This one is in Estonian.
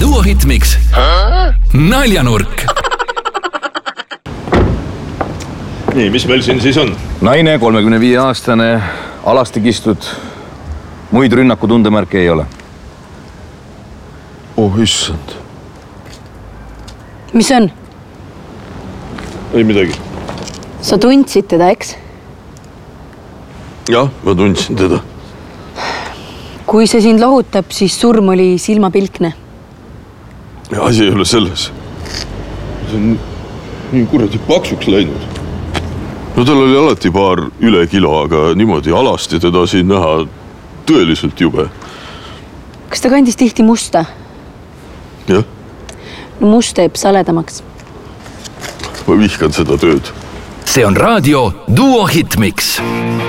Duo Hitmix Naljanurk. Nii, mis meil siin siis on? Naine, 35-aastane, alasti kistud. Muid rünnaku tundemärke ei ole. Oh, issand. Mis on? Ei midagi. Sa tundsid teda, eks? Jah, ma tundsin teda. Kui see sind lohutab, siis surm oli silmapilkne. Asi ei ole selles. See on nii kuradi paksuks läinud. No tal oli alati paar üle kilo, aga niimoodi alasti teda siin näha tõeliselt jube. Kas ta kandis tihti musta? Jah. No must teeb saledamaks. Ma vihkan seda tööd. See on raadio Duo Hitmix.